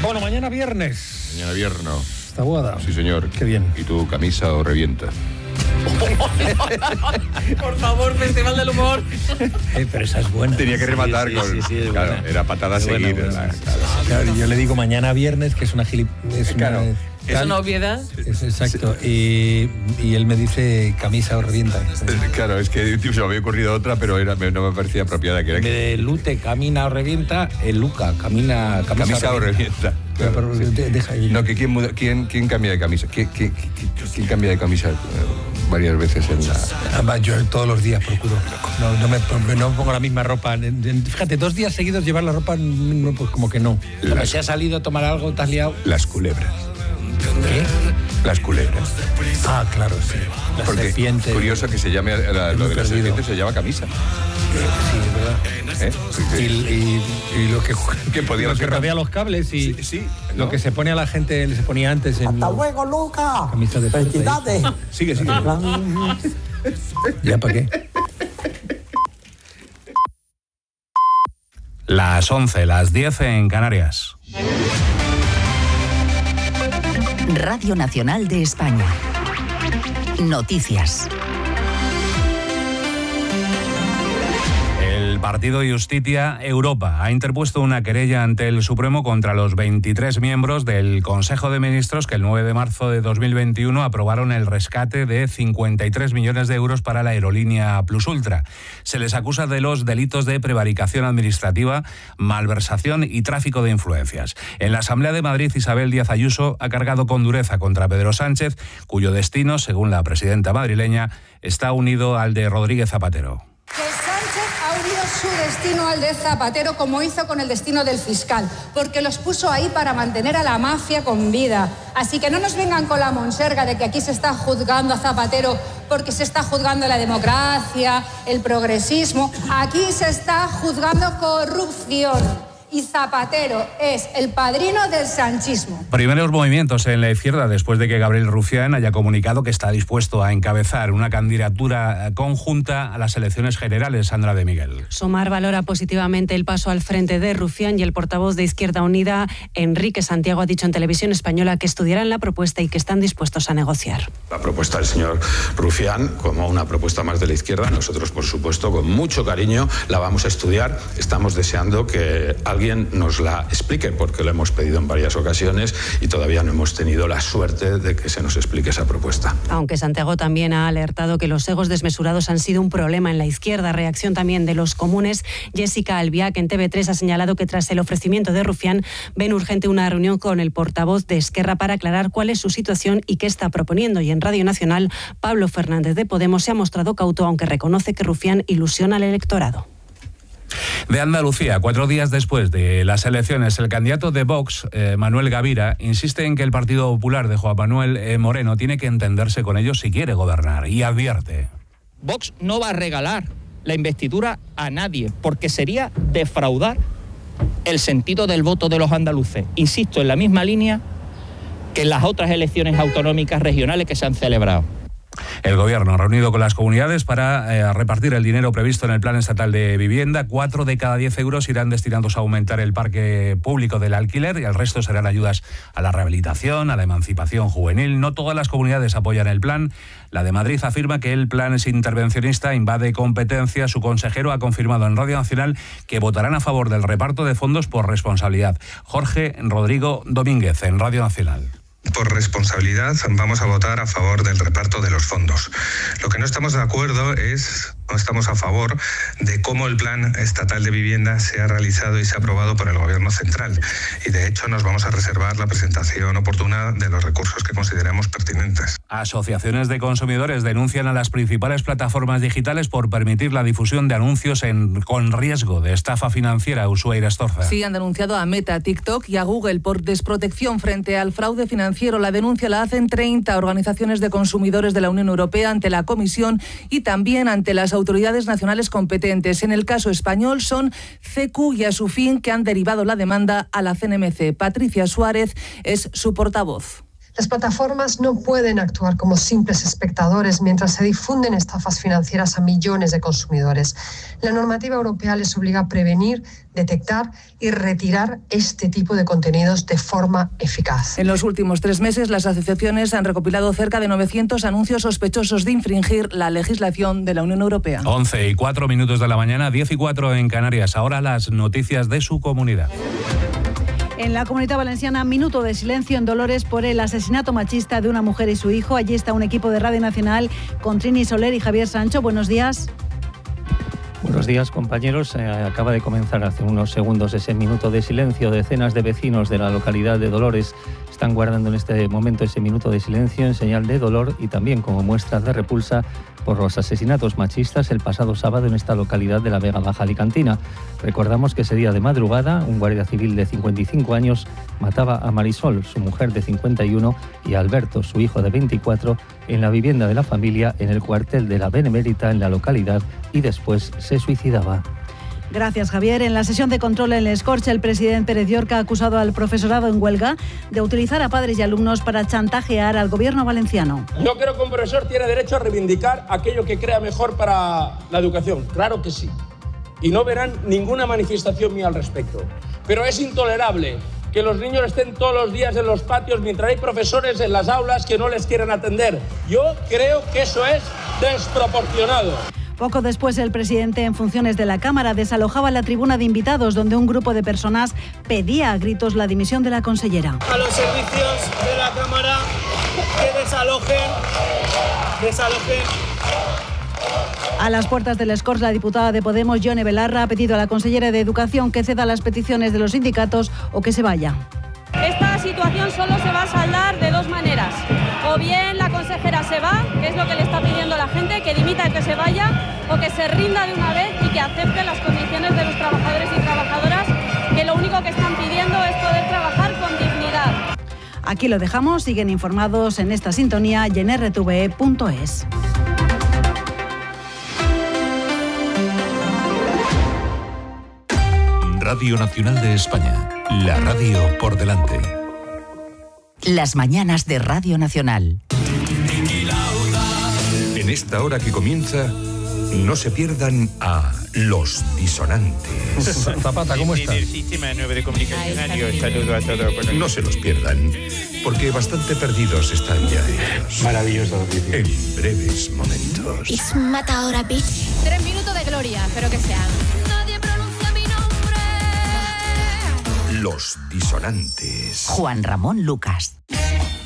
Bueno, mañana viernes. Mañana viernes. ¿Está boda? Sí, señor. Qué bien. ¿Y tu camisa o revienta? Por favor, Festival del Humor. Pero esa es buena. Tenía que rematar sí, con... sí, claro, buena. era patada a seguir. Claro, yo le digo mañana viernes, que es una Claro. ¿Es una obviedad? Es exacto. Y él me dice camisa o revienta. Claro, es que se me había ocurrido otra, pero no me parecía apropiada. Que era En vez de lute, camina o revienta, el Luca, camisa o revienta. Claro, pero sí. deja ahí. No, que ¿quién cambia de camisa? ¿Quién cambia de camisa varias veces en la...? Yo todos los días procuro. No pongo la misma ropa. Fíjate, 2 días seguidos llevar la ropa, pues como que no. Pero si has salido a tomar algo, te has liado. Las culebras. ¿Qué? Las culebras. Ah, claro, sí. La Porque serpiente. Es curioso que se llame, lo de la serpiente se llama camisa. Sí, es verdad. Y lo que rodea los cables y sí, lo que se pone a la gente, se ponía antes en... ¡Hasta luego, Luca! Camisa de fuerza. ¡Felicidades! Sigue. ¿Ya para qué? Las 11, las 10 en Canarias. Radio Nacional de España. Noticias. El Partido Justicia Europa ha interpuesto una querella ante el Supremo contra los 23 miembros del Consejo de Ministros que el 9 de marzo de 2021 aprobaron el rescate de 53 millones de euros para la aerolínea Plus Ultra. Se les acusa de los delitos de prevaricación administrativa, malversación y tráfico de influencias. En la Asamblea de Madrid, Isabel Díaz Ayuso ha cargado con dureza contra Pedro Sánchez, cuyo destino, según la presidenta madrileña, está unido al de Rodríguez Zapatero. Su destino al de Zapatero, como hizo con el destino del fiscal, porque los puso ahí para mantener a la mafia con vida. Así que no nos vengan con la monserga de que aquí se está juzgando a Zapatero porque se está juzgando la democracia, el progresismo. Aquí se está juzgando corrupción. Y Zapatero es el padrino del sanchismo. Primeros movimientos en la izquierda después de que Gabriel Rufián haya comunicado que está dispuesto a encabezar una candidatura conjunta a las elecciones generales. Sandra de Miguel. Sumar valora positivamente el paso al frente de Rufián y el portavoz de Izquierda Unida, Enrique Santiago, ha dicho en Televisión Española que estudiarán la propuesta y que están dispuestos a negociar. La propuesta del señor Rufián, como una propuesta más de la izquierda, nosotros, por supuesto, con mucho cariño la vamos a estudiar. Estamos deseando que alguien nos la explique, porque lo hemos pedido en varias ocasiones y todavía no hemos tenido la suerte de que se nos explique esa propuesta. Aunque Santiago también ha alertado que los egos desmesurados han sido un problema en la izquierda. Reacción también de los comunes. Jessica Albiac en TV3 ha señalado que tras el ofrecimiento de Rufián ven urgente una reunión con el portavoz de Esquerra para aclarar cuál es su situación y qué está proponiendo. Y en Radio Nacional, Pablo Fernández de Podemos se ha mostrado cauto, aunque reconoce que Rufián ilusiona al electorado. De Andalucía, 4 días después de las elecciones, el candidato de Vox, Manuel Gavira, insiste en que el Partido Popular de Juan Manuel Moreno tiene que entenderse con ellos si quiere gobernar, y advierte. Vox no va a regalar la investidura a nadie, porque sería defraudar el sentido del voto de los andaluces. Insisto, en la misma línea que en las otras elecciones autonómicas regionales que se han celebrado. El Gobierno ha reunido con las comunidades para repartir el dinero previsto en el Plan Estatal de Vivienda. 4 de cada 10 euros irán destinados a aumentar el parque público del alquiler y el resto serán ayudas a la rehabilitación, a la emancipación juvenil. No todas las comunidades apoyan el plan. La de Madrid afirma que el plan es intervencionista, invade competencias. Su consejero ha confirmado en Radio Nacional que votarán a favor del reparto de fondos por responsabilidad. Jorge Rodrigo Domínguez, en Radio Nacional. Por responsabilidad vamos a votar a favor del reparto de los fondos. Lo que no estamos de acuerdo es, no estamos a favor de cómo el Plan Estatal de Vivienda se ha realizado y se ha aprobado por el Gobierno Central. Y de hecho nos vamos a reservar la presentación oportuna de los recursos que consideremos pertinentes. Asociaciones de consumidores denuncian a las principales plataformas digitales por permitir la difusión de anuncios con riesgo de estafa financiera. Ushuaira Estorza. Sí, han denunciado a Meta, TikTok y a Google por desprotección frente al fraude financiero. La denuncia la hacen 30 organizaciones de consumidores de la Unión Europea ante la Comisión y también ante las autoridades nacionales competentes. En el caso español son CECU y Asufin, que han derivado la demanda a la CNMC. Patricia Suárez es su portavoz. Las plataformas no pueden actuar como simples espectadores mientras se difunden estafas financieras a millones de consumidores. La normativa europea les obliga a prevenir, detectar y retirar este tipo de contenidos de forma eficaz. En los últimos 3 meses, las asociaciones han recopilado cerca de 900 anuncios sospechosos de infringir la legislación de la Unión Europea. 11:04 de la mañana, 10:04 en Canarias. Ahora las noticias de su comunidad. En la Comunidad Valenciana, minuto de silencio en Dolores por el asesinato machista de una mujer y su hijo. Allí está un equipo de Radio Nacional con Trini Soler y Javier Sancho. Buenos días. Buenos días, compañeros. Acaba de comenzar hace unos segundos ese minuto de silencio. Decenas de vecinos de la localidad de Dolores están guardando en este momento ese minuto de silencio en señal de dolor y también como muestra de repulsa por los asesinatos machistas el pasado sábado en esta localidad de la Vega Baja alicantina. Recordamos que ese día de madrugada un guardia civil de 55 años mataba a Marisol, su mujer de 51, y a Alberto, su hijo de 24, en la vivienda de la familia en el cuartel de la Benemérita en la localidad y después se suicidaba. Gracias, Javier. En la sesión de control en el Escorche, el presidente Pérez Llorca ha acusado al profesorado en huelga de utilizar a padres y alumnos para chantajear al gobierno valenciano. Yo creo que un profesor tiene derecho a reivindicar aquello que crea mejor para la educación. Claro que sí. Y no verán ninguna manifestación mía al respecto. Pero es intolerable que los niños estén todos los días en los patios mientras hay profesores en las aulas que no les quieren atender. Yo creo que eso es desproporcionado. Poco después, el presidente en funciones de la Cámara desalojaba la tribuna de invitados, donde un grupo de personas pedía a gritos la dimisión de la consellera. A los servicios de la Cámara que desalojen. A las puertas del Escorche, la diputada de Podemos, Yone Belarra, ha pedido a la consellera de Educación que ceda las peticiones de los sindicatos o que se vaya. Esta situación solo se va a saldar de 2 maneras. O bien la consejera se va, que es lo que le está pidiendo la gente, que dimita y que se vaya, o que se rinda de una vez y que acepte las condiciones de los trabajadores y trabajadoras, que lo único que están pidiendo es poder trabajar con dignidad. Aquí lo dejamos, siguen informados en esta sintonía y en rtve.es. Radio Nacional de España, la radio por delante. Las mañanas de Radio Nacional. En esta hora que comienza, no se pierdan a Los Disonantes. Zapata, ¿cómo estás? Del Sistema Nuevo de Comunicación. Saludo a todos. No se los pierdan, porque bastante perdidos están ya ellos. Maravilloso. En breves momentos. It's Matadora Beach. 3 minutos de gloria, espero que sean. Nadie pronuncia mi nombre. Los Disonantes. Juan Ramón Lucas.